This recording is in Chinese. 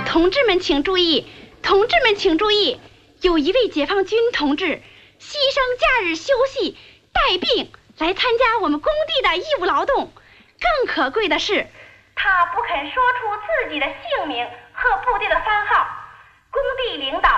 同志们请注意，同志们请注意，有一位解放军同志牺牲假日休息带病来参加我们工地的义务劳动。更可贵的是，他不肯说出自己的姓名和部队的番号。工地领导